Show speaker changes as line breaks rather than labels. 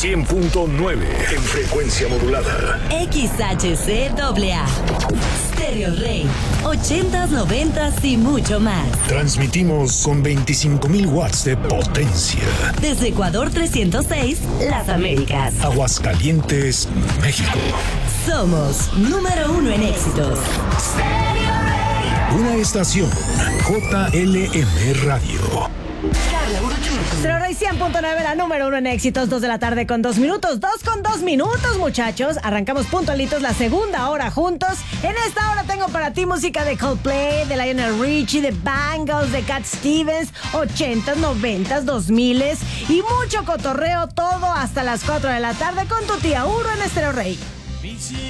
100.9 en frecuencia modulada.
XHCAA. Stereo Rey. 80s, 90s y mucho más.
Transmitimos con 25,000 watts de potencia.
Desde Ecuador 306, Las Américas.
Aguascalientes, México.
Somos número 1 en éxitos.
Una estación JLM Radio.
Stereo Rey 100.9, la número 1 en éxitos, 2 de la tarde con 2 minutos. 2 minutos, muchachos. Arrancamos puntualitos la segunda hora juntos. En esta hora tengo para ti música de Coldplay, de Lionel Richie, de Bangles, de Cat Stevens, 80s, 90s, 2000s y mucho cotorreo, todo hasta las 4 de la tarde con tu tía Uro en Stereo Rey.
Bici